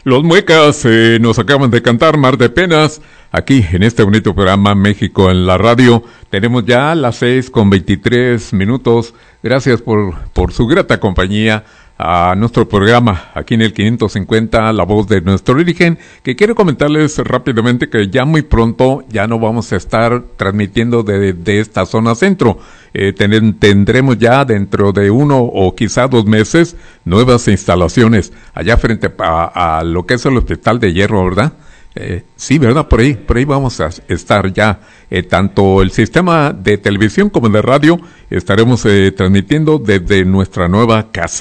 Los Muecas nos acaban de cantar Mar de Penas. Aquí en este bonito programa México en la radio. Tenemos ya las 6:23. Gracias por su grata compañía a nuestro programa aquí en el 550, La Voz de Nuestro Origen, que quiero comentarles rápidamente que ya muy pronto ya no vamos a estar transmitiendo de esta zona centro. Tendremos ya dentro de 1 o quizá 2 meses nuevas instalaciones allá frente a lo que es el Hospital de Hierro, ¿verdad? Sí, ¿verdad? Por ahí vamos a estar ya. Tanto el sistema de televisión como de radio estaremos transmitiendo desde nuestra nueva casa.